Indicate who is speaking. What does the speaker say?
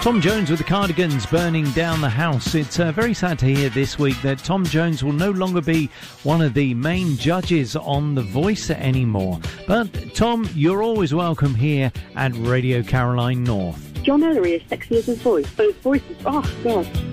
Speaker 1: Tom Jones with the Cardigans, Burning Down the House. It's very sad to hear this week that Tom Jones will no longer be one of the main judges on The Voice anymore. But Tom, you're always welcome here at Radio Caroline North.
Speaker 2: John Ellery is sexy as his voice, but his voice is, oh God.